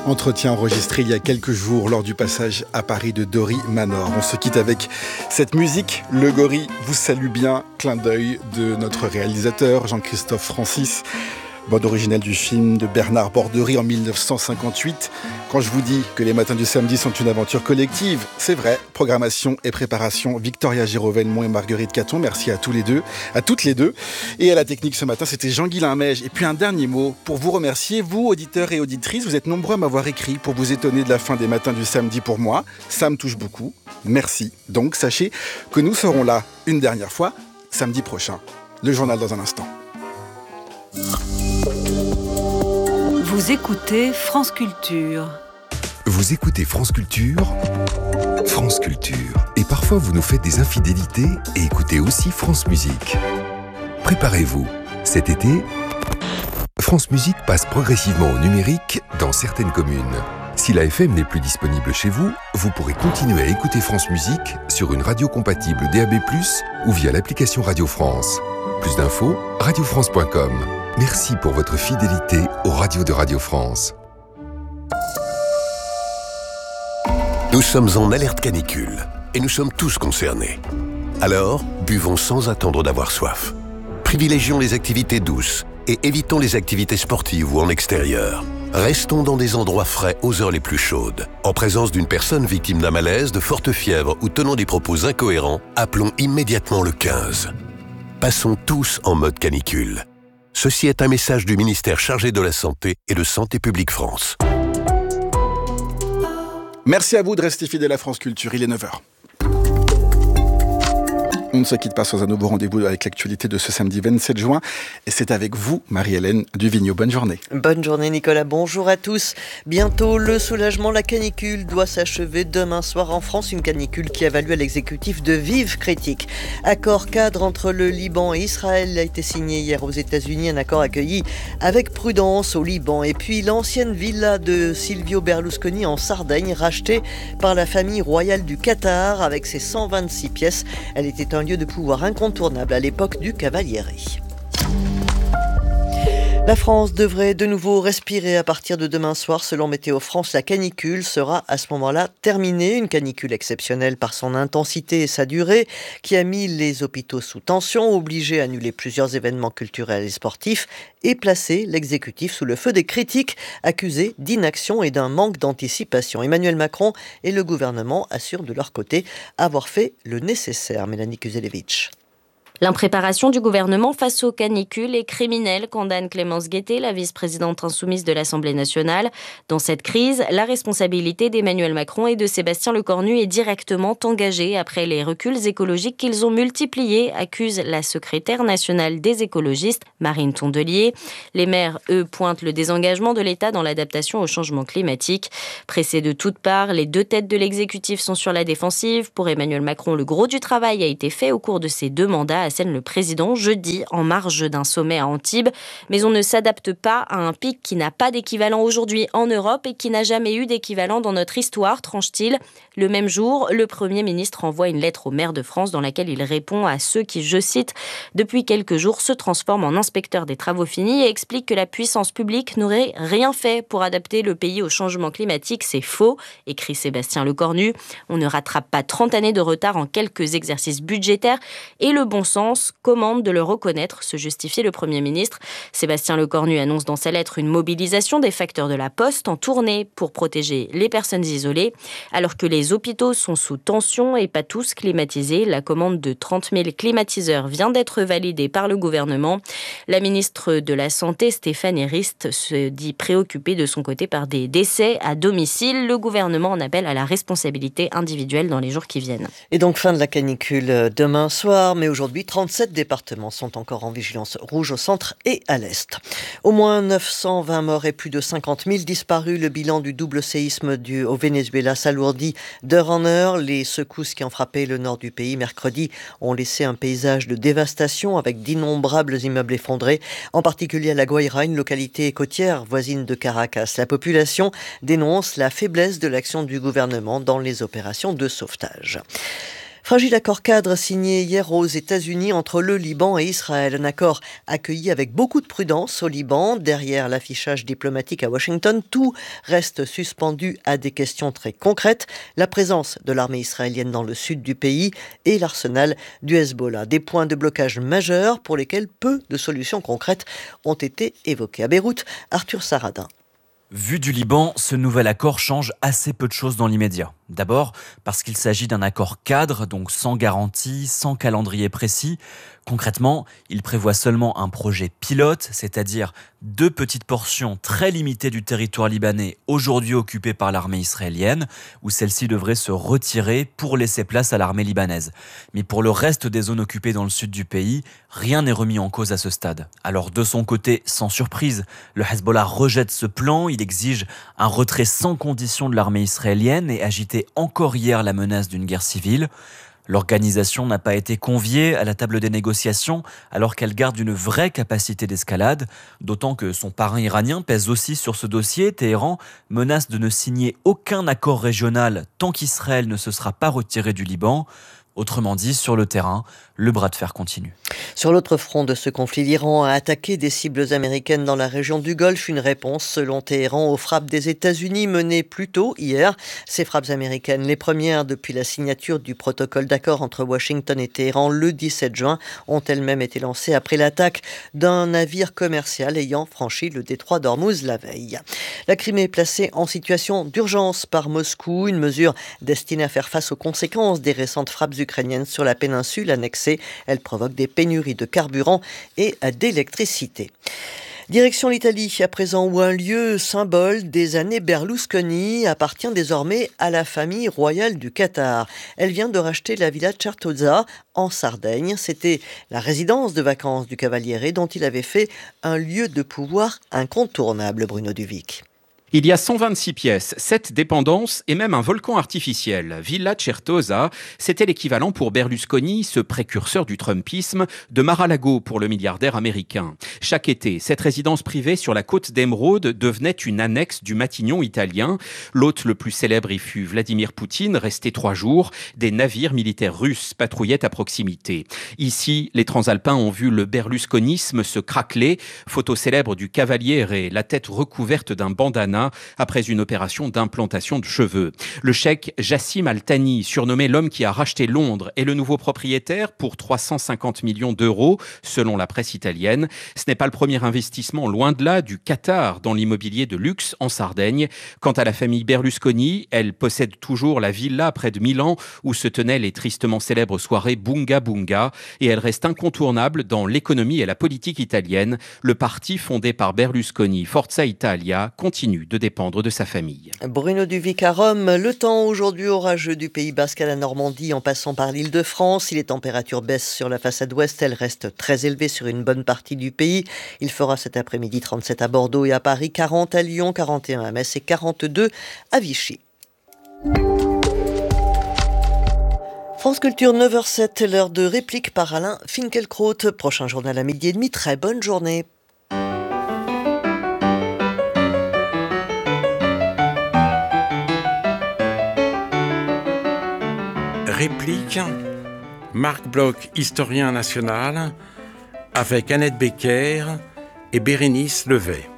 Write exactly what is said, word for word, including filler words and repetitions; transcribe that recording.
Entretien enregistré il y a quelques jours lors du passage à Paris de Dory Manor. On se quitte avec cette musique. Le Gorille vous salue bien. Clin d'œil de notre réalisateur Jean-Christophe Francis. Bande originale du film de Bernard Borderie en mille neuf cent cinquante-huit. Quand je vous dis que les matins du samedi sont une aventure collective, c'est vrai. Programmation et préparation, Victoria Géraud-Vellemont et Marguerite Caton. Merci à tous les deux, à toutes les deux. Et à la technique ce matin, c'était Jean-Guilain Mège. Et puis un dernier mot pour vous remercier, vous auditeurs et auditrices. Vous êtes nombreux à m'avoir écrit pour vous étonner de la fin des matins du samedi pour moi. Ça me touche beaucoup. Merci. Donc sachez que nous serons là une dernière fois samedi prochain. Le journal dans un instant. Vous écoutez France Culture. Vous écoutez France Culture, France Culture. Et parfois vous nous faites des infidélités et écoutez aussi France Musique. Préparez-vous, cet été, France Musique passe progressivement au numérique dans certaines communes. Si la F M n'est plus disponible chez vous, vous pourrez continuer à écouter France Musique sur une radio compatible D A B plus, ou via l'application Radio France. Plus d'infos, radio france point com. Merci pour votre fidélité aux radios de Radio France. Nous sommes en alerte canicule et nous sommes tous concernés. Alors, buvons sans attendre d'avoir soif. Privilégions les activités douces et évitons les activités sportives ou en extérieur. Restons dans des endroits frais aux heures les plus chaudes. En présence d'une personne victime d'un malaise, de forte fièvre ou tenant des propos incohérents, appelons immédiatement le quinze. Passons tous en mode canicule. Ceci est un message du ministère chargé de la Santé et de Santé publique France. Merci à vous de rester fidèles à France Culture, il est neuf heures. On ne se quitte pas sans un nouveau rendez-vous avec l'actualité de ce samedi vingt-sept juin. Et c'est avec vous, Marie-Hélène Duvigneau. Bonne journée. Bonne journée, Nicolas. Bonjour à tous. Bientôt, le soulagement, la canicule doit s'achever demain soir en France. Une canicule qui a valu à l'exécutif de vives critiques. Accord cadre entre le Liban et Israël a été signé hier aux États-Unis. Un accord accueilli avec prudence au Liban. Et puis, l'ancienne villa de Silvio Berlusconi en Sardaigne, rachetée par la famille royale du Qatar avec ses cent vingt-six pièces. Elle était un lieu de pouvoir incontournable à l'époque du Cavaliere. La France devrait de nouveau respirer à partir de demain soir. Selon Météo France, la canicule sera à ce moment-là terminée. Une canicule exceptionnelle par son intensité et sa durée qui a mis les hôpitaux sous tension, obligé à annuler plusieurs événements culturels et sportifs et placé l'exécutif sous le feu des critiques, accusés d'inaction et d'un manque d'anticipation. Emmanuel Macron et le gouvernement assurent de leur côté avoir fait le nécessaire. Mélanie Kuzelevitch. L'impréparation du gouvernement face aux canicules est criminelle, condamne Clémence Guettet, la vice-présidente insoumise de l'Assemblée nationale. Dans cette crise, la responsabilité d'Emmanuel Macron et de Sébastien Lecornu est directement engagée après les reculs écologiques qu'ils ont multipliés, accuse la secrétaire nationale des écologistes, Marine Tondelier. Les maires, eux, pointent le désengagement de l'État dans l'adaptation au changement climatique. Pressés de toutes parts, les deux têtes de l'exécutif sont sur la défensive. Pour Emmanuel Macron, le gros du travail a été fait au cours de ses deux mandats, assène le président jeudi en marge d'un sommet à Antibes. Mais on ne s'adapte pas à un pic qui n'a pas d'équivalent aujourd'hui en Europe et qui n'a jamais eu d'équivalent dans notre histoire, tranche-t-il. Le même jour, le Premier ministre envoie une lettre aux maires de France dans laquelle il répond à ceux qui, je cite, « depuis quelques jours se transforment en inspecteurs des travaux finis » et explique que la puissance publique n'aurait rien fait pour adapter le pays au changement climatique. C'est faux, écrit Sébastien Lecornu. On ne rattrape pas trente années de retard en quelques exercices budgétaires et le bon sens commande de le reconnaître, se justifiait le Premier ministre. Sébastien Lecornu annonce dans sa lettre une mobilisation des facteurs de la Poste en tournée pour protéger les personnes isolées. Alors que les hôpitaux sont sous tension et pas tous climatisés, la commande de trente mille climatiseurs vient d'être validée par le gouvernement. La ministre de la Santé, Stéphane Rist, se dit préoccupée de son côté par des décès à domicile. Le gouvernement en appelle à la responsabilité individuelle dans les jours qui viennent. Et donc fin de la canicule demain soir, mais aujourd'hui, trente-sept départements sont encore en vigilance rouge au centre et à l'est. Au moins neuf cent vingt morts et plus de cinquante mille disparus. Le bilan du double séisme du, au Venezuela s'alourdit d'heure en heure. Les secousses qui ont frappé le nord du pays mercredi ont laissé un paysage de dévastation avec d'innombrables immeubles effondrés, en particulier à La Guaira, une localité côtière voisine de Caracas. La population dénonce la faiblesse de l'action du gouvernement dans les opérations de sauvetage. Fragile accord cadre signé hier aux États-Unis entre le Liban et Israël. Un accord accueilli avec beaucoup de prudence au Liban. Derrière l'affichage diplomatique à Washington, tout reste suspendu à des questions très concrètes. La présence de l'armée israélienne dans le sud du pays et l'arsenal du Hezbollah. Des points de blocage majeurs pour lesquels peu de solutions concrètes ont été évoquées. À Beyrouth, Arthur Saradin. Vu du Liban, ce nouvel accord change assez peu de choses dans l'immédiat. D'abord, parce qu'il s'agit d'un accord cadre, donc sans garantie, sans calendrier précis. Concrètement, il prévoit seulement un projet pilote, c'est-à-dire deux petites portions très limitées du territoire libanais aujourd'hui occupé par l'armée israélienne, où celle-ci devrait se retirer pour laisser place à l'armée libanaise. Mais pour le reste des zones occupées dans le sud du pays, rien n'est remis en cause à ce stade. Alors de son côté, sans surprise, le Hezbollah rejette ce plan, il exige un retrait sans condition de l'armée israélienne et agitait encore hier la menace d'une guerre civile. L'organisation n'a pas été conviée à la table des négociations alors qu'elle garde une vraie capacité d'escalade, d'autant que son parrain iranien pèse aussi sur ce dossier. Téhéran menace de ne signer aucun accord régional tant qu'Israël ne se sera pas retiré du Liban. Autrement dit, sur le terrain, le bras de fer continue. Sur l'autre front de ce conflit, l'Iran a attaqué des cibles américaines dans la région du Golfe. Une réponse, selon Téhéran, aux frappes des États-Unis menées plus tôt hier. Ces frappes américaines, les premières depuis la signature du protocole d'accord entre Washington et Téhéran le dix-sept juin, ont elles-mêmes été lancées après l'attaque d'un navire commercial ayant franchi le détroit d'Ormuz la veille. La Crimée est placée en situation d'urgence par Moscou, une mesure destinée à faire face aux conséquences des récentes frappes ukrainienne sur la péninsule annexée. Elle provoque des pénuries de carburant et d'électricité. Direction l'Italie, à présent, où un lieu symbole des années Berlusconi appartient désormais à la famille royale du Qatar. Elle vient de racheter la villa Certosa en Sardaigne. C'était la résidence de vacances du Cavaliere dont il avait fait un lieu de pouvoir incontournable, Bruno Duvic. Il y a cent vingt-six pièces, sept dépendances et même un volcan artificiel. Villa Certosa, c'était l'équivalent pour Berlusconi, ce précurseur du Trumpisme, de Mar-a-Lago pour le milliardaire américain. Chaque été, cette résidence privée sur la côte d'Émeraude devenait une annexe du Matignon italien. L'hôte le plus célèbre y fut Vladimir Poutine, resté trois jours. Des navires militaires russes patrouillaient à proximité. Ici, les transalpins ont vu le berlusconisme se craqueler. Photo célèbre du Cavaliere, la tête recouverte d'un bandana après une opération d'implantation de cheveux. Le cheikh Jassim Al-Thani, surnommé l'homme qui a racheté Londres, est le nouveau propriétaire pour trois cent cinquante millions d'euros, selon la presse italienne. Ce n'est pas le premier investissement, loin de là, du Qatar dans l'immobilier de luxe en Sardaigne. Quant à la famille Berlusconi, elle possède toujours la villa près de Milan où se tenaient les tristement célèbres soirées Bunga Bunga et elle reste incontournable dans l'économie et la politique italienne. Le parti fondé par Berlusconi, Forza Italia, continue de dépendre de sa famille. Bruno Duvic à Rome. Le temps aujourd'hui orageux du Pays Basque à la Normandie en passant par l'Île-de-France. Si les températures baissent sur la façade ouest, elles restent très élevées sur une bonne partie du pays. Il fera cet après-midi trente-sept à Bordeaux et à Paris, quarante à Lyon, quarante et un à Metz et quarante-deux à Vichy. France Culture, neuf heures sept, l'heure de réplique par Alain Finkielkraut. Prochain journal à midi et demi. Très bonne journée. Réplique, Marc Bloch, historien national, avec Annette Becker et Bérénice Levet.